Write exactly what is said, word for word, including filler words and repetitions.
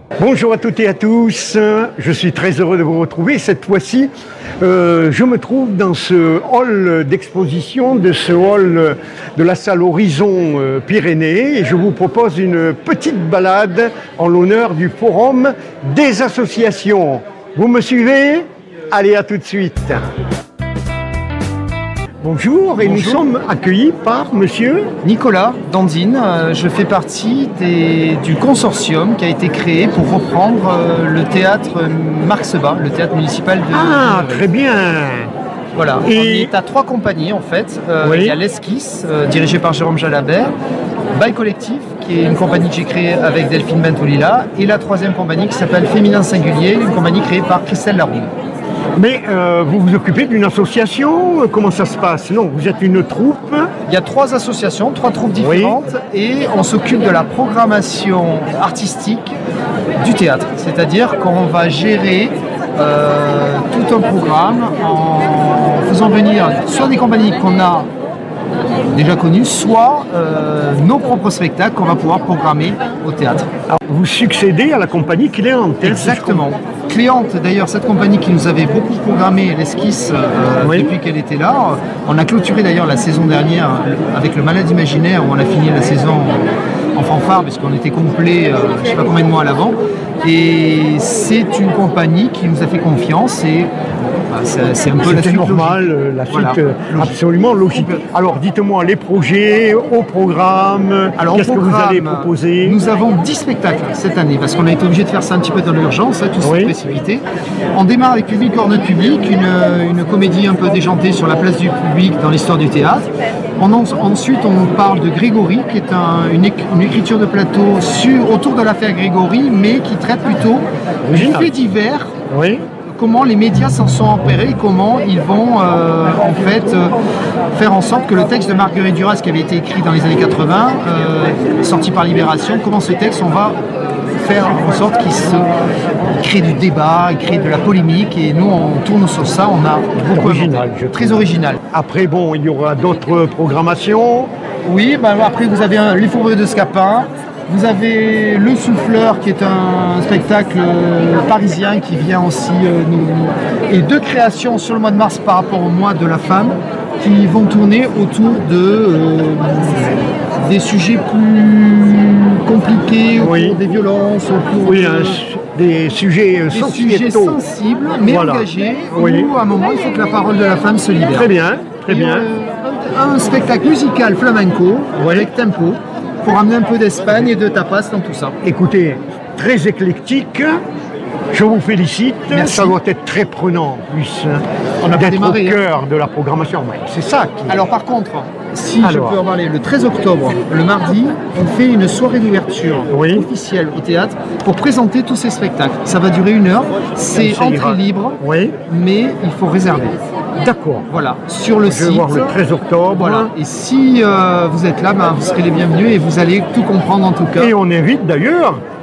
Bonjour à toutes et à tous, je suis très heureux de vous retrouver. Cette fois-ci, euh, je me trouve dans ce hall d'exposition, de ce hall de la salle Horizon euh, Pyrénées, et je vous propose une petite balade en l'honneur du Forum des associations. Vous me suivez? Allez, à tout de suite. Bonjour, et Bonjour. Nous sommes accueillis par monsieur Nicolas Dandine. Je fais partie des, du consortium qui a été créé pour reprendre le théâtre Marc Sebas, le théâtre municipal de... Ah, de très bien. Voilà, et... on est à trois compagnies en fait. Euh, oui. Il y a l'Esquisse, euh, dirigée par Jérôme Jalabert, Bail Collectif, qui est une compagnie que j'ai créée avec Delphine Bentolila, et la troisième compagnie qui s'appelle Féminin Singulier, une compagnie créée par Christelle Laroux. Mais euh, vous vous occupez d'une association? Comment ça se passe? Non, vous êtes une troupe? Il y a trois associations, trois troupes différentes, oui. Et on s'occupe de la programmation artistique du théâtre. C'est-à-dire qu'on va gérer euh, tout un programme en faisant venir soit des compagnies qu'on a déjà connues, soit euh, nos propres spectacles qu'on va pouvoir programmer au théâtre. Alors, vous succédez à la compagnie Cléante. Exactement. Cléante, d'ailleurs, cette compagnie qui nous avait beaucoup programmé l'Esquisse euh, oui. depuis qu'elle était là. On a clôturé d'ailleurs la saison dernière avec le Malade Imaginaire, où on a fini la saison en fanfare, puisqu'on était complet, euh, je ne sais pas combien de mois à l'avant. Et c'est une compagnie qui nous a fait confiance et c'est un peu la suite normal, logique. la suite voilà, euh, absolument logique. Alors dites-moi les projets, au programme, qu'est-ce que vous allez proposer? Nous avons dix spectacles cette année parce qu'on a été obligé de faire ça un petit peu dans l'urgence, hein, tout s'est précipité. On démarre avec Public hors notre public, une, une comédie un peu déjantée sur la place du public dans l'histoire du théâtre. On en, ensuite on parle de Grégory, qui est un, une, une écriture de plateau sur, autour de l'affaire Grégory, mais qui traite plutôt du fait divers. Oui. Comment les médias s'en sont emparés et comment ils vont euh, en fait euh, faire en sorte que le texte de Marguerite Duras qui avait été écrit dans les années quatre-vingts, euh, sorti par Libération, comment ce texte on va faire en sorte qu'il se crée du débat, il crée de la polémique, et nous on tourne sur ça, on a beaucoup original, je très original. Après bon, il y aura d'autres programmations. Oui, bah, après vous avez un, les Fourrures de Scapin. Vous avez Le Souffleur qui est un spectacle parisien qui vient aussi euh, nous, nous... et deux créations sur le mois de mars par rapport au mois de la femme qui vont tourner autour de euh, des sujets plus compliqués, autour oui. des violences, autour oui, de... un, des sujets des sociétaux. sujets sensibles mais voilà. engagés oui. où à un moment il faut que la parole de la femme se libère. Très bien, très et, bien. Euh, un, un spectacle musical flamenco oui. avec tempo, pour amener un peu d'Espagne et de tapas dans tout ça. Écoutez, très éclectique, je vous félicite. Merci. Ça doit être très prenant en plus on a d'être au cœur hein. de la programmation. Ouais, c'est ça qui... Alors par contre, si Alors. je peux en parler, le treize octobre, le mardi, on fait une soirée d'ouverture oui. officielle au théâtre pour présenter tous ces spectacles. Ça va durer une heure, c'est entrée ira. libre, oui. mais il faut réserver. D'accord. Voilà, sur le je site. Je vais voir le treize octobre. Voilà. Et si euh, vous êtes là, ben, vous serez les bienvenus et vous allez tout comprendre en tout cas. Et on invite d'ailleurs